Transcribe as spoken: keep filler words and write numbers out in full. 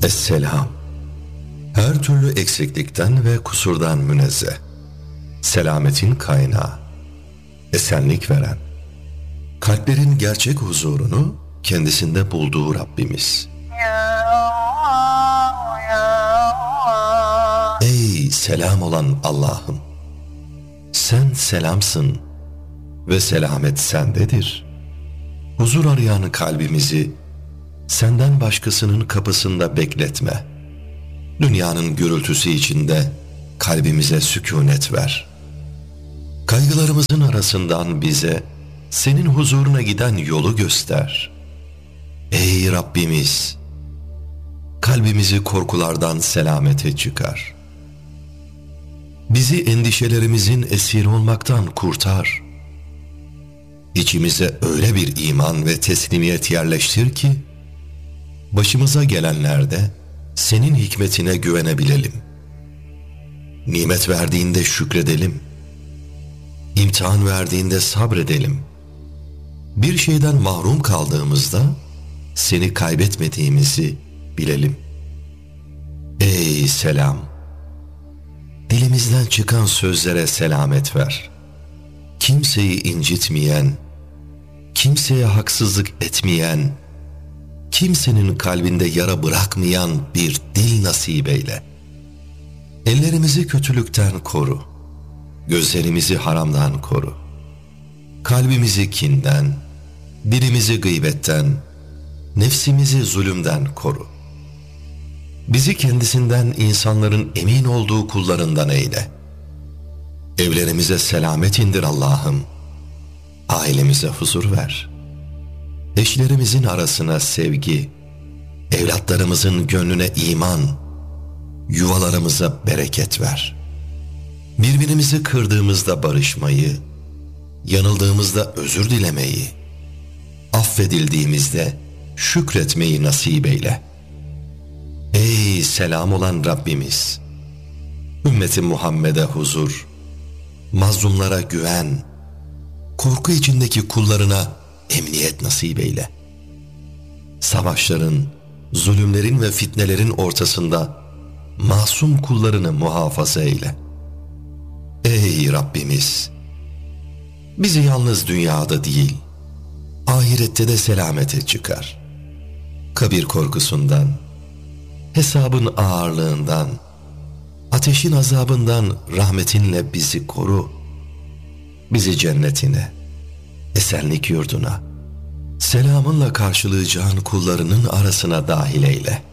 Esselam. Her türlü eksiklikten ve kusurdan münezzeh, selametin kaynağı, esenlik veren, kalplerin gerçek huzurunu kendisinde bulduğu Rabbimiz. Ey selam olan Allah'ım! Sen selamsın ve selamet sendedir. Huzur arayan kalbimizi senden başkasının kapısında bekletme. Dünyanın gürültüsü içinde kalbimize sükûnet ver. Kaygılarımızın arasından bize senin huzuruna giden yolu göster. Ey Rabbimiz! Kalbimizi korkulardan selamete çıkar. Bizi endişelerimizin esiri olmaktan kurtar. İçimize öyle bir iman ve teslimiyet yerleştir ki, başımıza gelenlerde senin hikmetine güvenebilelim. Nimet verdiğinde şükredelim. İmtihan verdiğinde sabredelim. Bir şeyden mahrum kaldığımızda seni kaybetmediğimizi bilelim. Ey selam! Dilimizden çıkan sözlere selamet ver. Kimseyi incitmeyen, kimseye haksızlık etmeyen, kimsenin kalbinde yara bırakmayan bir dil nasip eyle. Ellerimizi kötülükten koru, gözlerimizi haramdan koru, kalbimizi kinden, dilimizi gıybetten, nefsimizi zulümden koru. Bizi kendisinden insanların emin olduğu kullarından eyle. Evlerimize selamet indir Allah'ım. Ailemize huzur ver. Eşlerimizin arasına sevgi, evlatlarımızın gönlüne iman, yuvalarımıza bereket ver. Birbirimizi kırdığımızda barışmayı, yanıldığımızda özür dilemeyi, affedildiğimizde şükretmeyi nasip eyle. Ey selam olan Rabbimiz! Ümmeti Muhammed'e huzur, mazlumlara güven, korku içindeki kullarına emniyet nasip eyle. Savaşların, zulümlerin ve fitnelerin ortasında masum kullarını muhafaza eyle. Ey Rabbimiz! Bizi yalnız dünyada değil, ahirette de selamete çıkar. Kabir korkusundan, hesabın ağırlığından, ateşin azabından rahmetinle bizi koru. Bizi cennetine, esenlik yurduna, selamınla karşılayacağın kullarının arasına dahil eyle.